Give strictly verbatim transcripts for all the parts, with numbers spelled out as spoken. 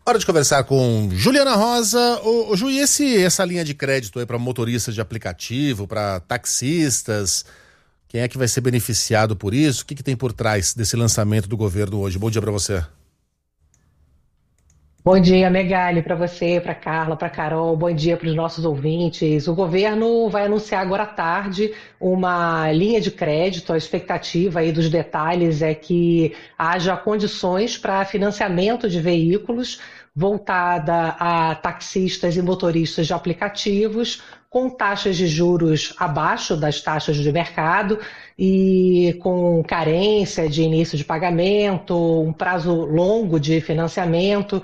Hora de conversar com Juliana Rosa. Ô, ô Ju, e esse, essa linha de crédito aí para motoristas de aplicativo, para taxistas, quem é que vai ser beneficiado por isso? O que, que tem por trás desse lançamento do governo hoje? Bom dia para você. Bom dia, Megali, para você, para Carla, para Carol, bom dia para os nossos ouvintes. O governo vai anunciar agora à tarde uma linha de crédito. A expectativa aí dos detalhes é que haja condições para financiamento de veículos voltada a taxistas e motoristas de aplicativos, com taxas de juros abaixo das taxas de mercado e com carência de início de pagamento, um prazo longo de financiamento.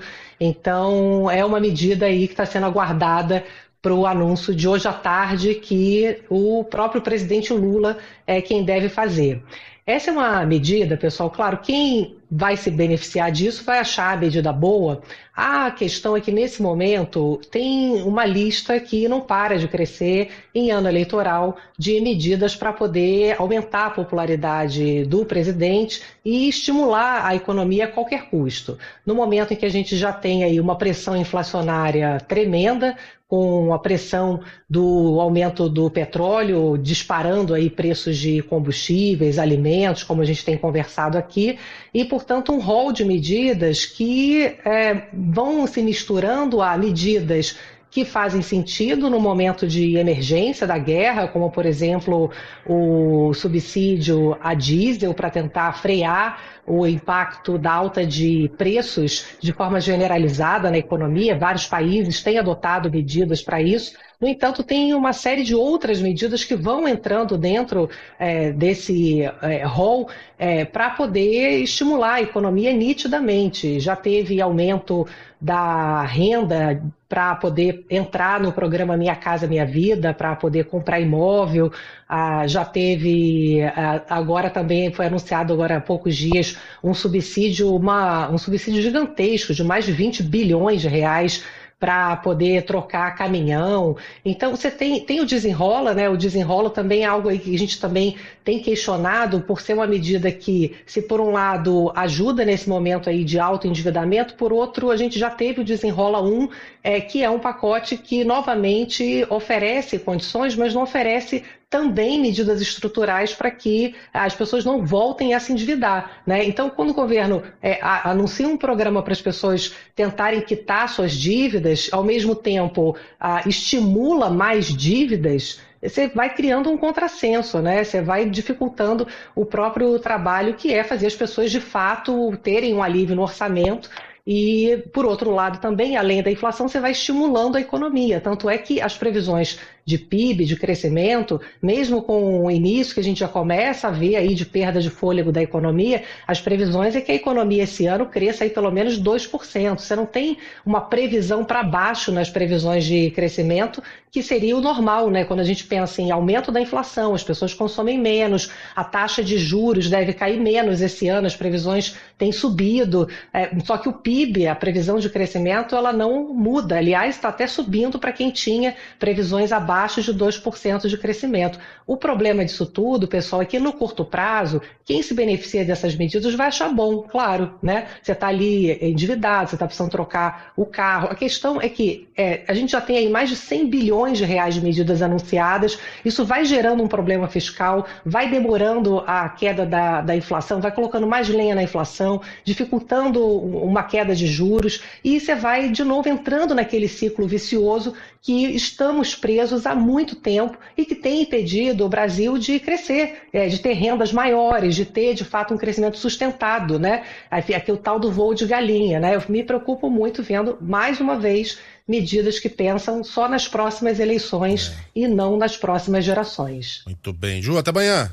Então, é uma medida aí que está sendo aguardada para o anúncio de hoje à tarde, que o próprio presidente Lula é quem deve fazer. Essa é uma medida, pessoal, claro, quem vai se beneficiar disso vai achar a medida boa. A questão é que, nesse momento, tem uma lista que não para de crescer em ano eleitoral de medidas para poder aumentar a popularidade do presidente e estimular a economia a qualquer custo. No momento em que a gente já tem aí uma pressão inflacionária tremenda, com a pressão do aumento do petróleo, disparando aí preços de combustíveis, alimentos, como a gente tem conversado aqui, e, portanto, um rol de medidas que é, vão se misturando a medidas que fazem sentido no momento de emergência da guerra, como, por exemplo, o subsídio a diesel para tentar frear o impacto da alta de preços de forma generalizada na economia. Vários países têm adotado medidas para isso. No entanto, tem uma série de outras medidas que vão entrando dentro é, desse é, rol é, para poder estimular a economia nitidamente. Já teve aumento da renda para poder entrar no programa Minha Casa Minha Vida, para poder comprar imóvel. Ah, já teve, ah, agora também foi anunciado agora há poucos dias um subsídio, uma, um subsídio gigantesco de mais de vinte bilhões de reais para poder trocar caminhão. Então, você tem, tem o Desenrola, né? O Desenrola também é algo aí que a gente também tem questionado por ser uma medida que, se por um lado ajuda nesse momento aí de alto endividamento, por outro, a gente já teve o Desenrola um, é, que é um pacote que novamente oferece condições, mas não oferece também medidas estruturais para que as pessoas não voltem a se endividar, né? Então, quando o governo é, a, anuncia um programa para as pessoas tentarem quitar suas dívidas, ao mesmo tempo a, estimula mais dívidas, você vai criando um contrassenso, né? Você vai dificultando o próprio trabalho, que é fazer as pessoas, de fato, terem um alívio no orçamento. E, por outro lado, também, além da inflação, você vai estimulando a economia. Tanto é que as previsões de P I B, de crescimento, mesmo com o início que a gente já começa a ver aí de perda de fôlego da economia, as previsões é que a economia esse ano cresça aí pelo menos dois por cento. Você não tem uma previsão para baixo nas previsões de crescimento, que seria o normal, né? Quando a gente pensa em aumento da inflação, as pessoas consomem menos, a taxa de juros deve cair menos esse ano, as previsões têm subido, é, só que o P I B, a previsão de crescimento, ela não muda. Aliás, está até subindo para quem tinha previsões abaixo de dois por cento de crescimento. O problema disso tudo, pessoal, é que no curto prazo, quem se beneficia dessas medidas vai achar bom, claro, né? Você está ali endividado, você está precisando trocar o carro. A questão é que é, a gente já tem aí mais de cem bilhões de reais de medidas anunciadas, isso vai gerando um problema fiscal, vai demorando a queda da, da inflação, vai colocando mais lenha na inflação, dificultando uma queda de juros, e você vai de novo entrando naquele ciclo vicioso que estamos presos há muito tempo e que tem impedido o Brasil de crescer, é, de ter rendas maiores, de ter, de fato, um crescimento sustentado, né? Aqui o tal do voo de galinha, né? Eu me preocupo muito vendo, mais uma vez, medidas que pensam só nas próximas eleições é. e não nas próximas gerações. Muito bem. Ju, até amanhã.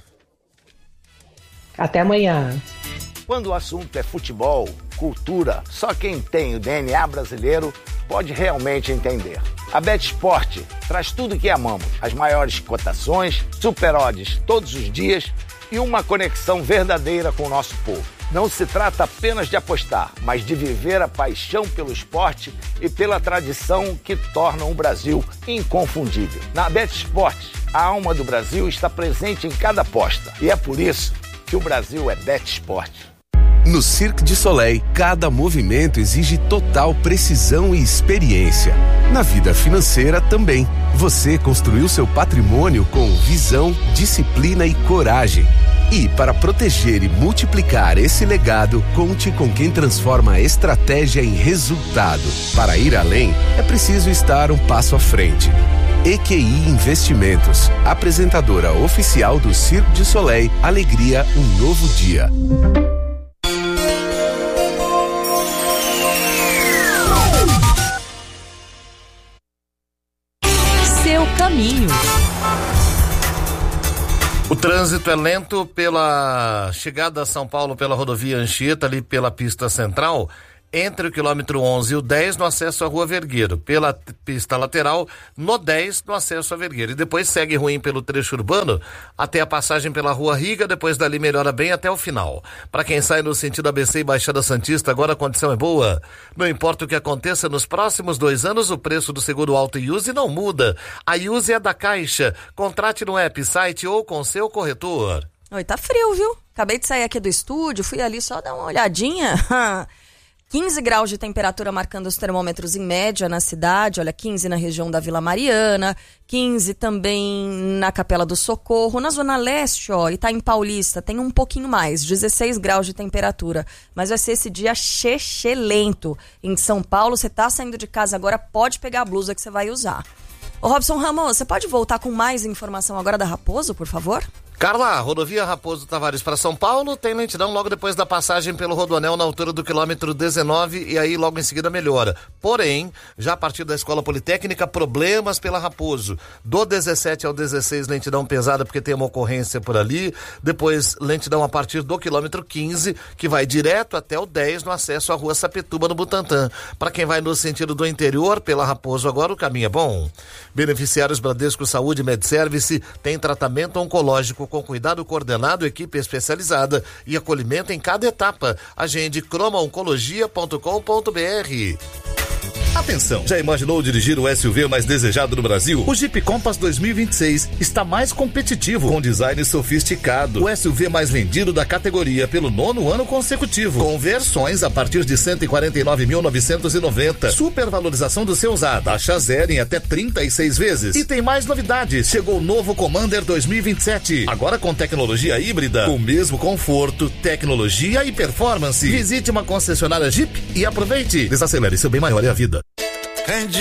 Até amanhã. Quando o assunto é futebol, cultura, só quem tem o D N A brasileiro pode realmente entender. A BetSport traz tudo que amamos, as maiores cotações, super odds todos os dias e uma conexão verdadeira com o nosso povo. Não se trata apenas de apostar, mas de viver a paixão pelo esporte e pela tradição que tornam o Brasil inconfundível. Na BetSport, a alma do Brasil está presente em cada aposta e é por isso que o Brasil é BetSport. No Cirque du Soleil, cada movimento exige total precisão e experiência. Na vida financeira também. Você construiu seu patrimônio com visão, disciplina e coragem. E para proteger e multiplicar esse legado, conte com quem transforma a estratégia em resultado. Para ir além, é preciso estar um passo à frente. E Q I Investimentos, apresentadora oficial do Cirque du Soleil, alegria, um novo dia. Seu caminho. O trânsito é lento pela chegada a São Paulo pela rodovia Anchieta, ali pela pista central, entre o quilômetro onze e o dez no acesso à Rua Vergueiro, pela pista lateral no dez no acesso à Vergueiro, e depois segue ruim pelo trecho urbano até a passagem pela Rua Riga, depois dali melhora bem até o final. Para quem sai no sentido A B C e Baixada Santista, agora a condição é boa. Não importa o que aconteça nos próximos dois anos, o preço do seguro Auto e Use não muda. A Use é da Caixa. Contrate no app, site ou com seu corretor. Oi, tá frio, viu? Acabei de sair aqui do estúdio, fui ali só dar uma olhadinha. quinze graus de temperatura marcando os termômetros em média na cidade, olha, quinze na região da Vila Mariana, quinze também na Capela do Socorro, na Zona Leste, ó, Itaim Paulista, tem um pouquinho mais, dezesseis graus de temperatura, mas vai ser esse dia chechelento. Em São Paulo, você tá saindo de casa agora, pode pegar a blusa que você vai usar. Ô Robson Ramos, você pode voltar com mais informação agora da Raposo, por favor? Carla, rodovia Raposo Tavares para São Paulo, tem lentidão logo depois da passagem pelo Rodoanel na altura do quilômetro dezenove e aí logo em seguida melhora. Porém, já a partir da Escola Politécnica, problemas pela Raposo. Do dezessete ao dezesseis, lentidão pesada porque tem uma ocorrência por ali. Depois, lentidão a partir do quilômetro quinze, que vai direto até o dez no acesso à Rua Sapituba, no Butantã. Para quem vai no sentido do interior, pela Raposo agora, o caminho é bom. Beneficiários Bradesco Saúde MedService tem tratamento oncológico com cuidado coordenado, equipe especializada e acolhimento em cada etapa. Agende croma oncologia ponto com ponto b r. Atenção! Já imaginou dirigir o S U V mais desejado do Brasil? O Jeep Compass dois mil e vinte e seis está mais competitivo, com design sofisticado. O S U V mais vendido da categoria pelo nono ano consecutivo, com versões a partir de cento e quarenta e nove mil novecentos e noventa. Supervalorização do seu usado, taxa zero em até trinta e seis vezes. E tem mais novidades. Chegou o novo Commander dois mil e vinte e sete, agora com tecnologia híbrida, com o mesmo conforto, tecnologia e performance. Visite uma concessionária Jeep e aproveite. Desacelere, seu bem maior é a vida.